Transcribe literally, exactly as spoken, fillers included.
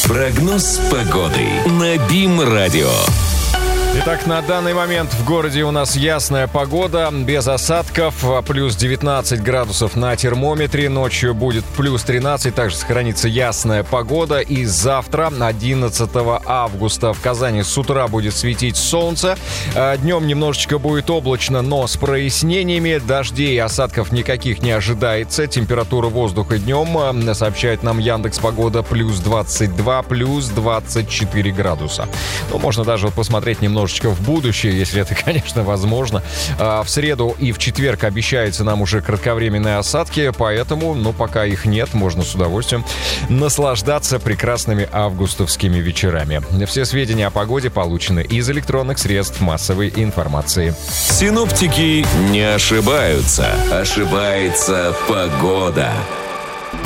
Прогноз погоды на БИМ-радио. Итак, на данный момент в городе у нас ясная погода, без осадков, плюс девятнадцать градусов на термометре, ночью будет плюс тринадцать, также сохранится ясная погода. И завтра, одиннадцатого августа, в Казани с утра будет светить солнце, днем немножечко будет облачно, но с прояснениями, дождей и осадков никаких не ожидается. Температура воздуха днем, сообщает нам Яндекс.Погода, плюс двадцать два, плюс двадцать четыре градуса. Ну, можно даже вот посмотреть немного немножечко в будущее, если это, конечно, возможно. В среду и в четверг обещаются нам уже кратковременные осадки, поэтому, ну, пока их нет, можно с удовольствием наслаждаться прекрасными августовскими вечерами. Все сведения о погоде получены из электронных средств массовой информации. Синоптики не ошибаются. Ошибается погода.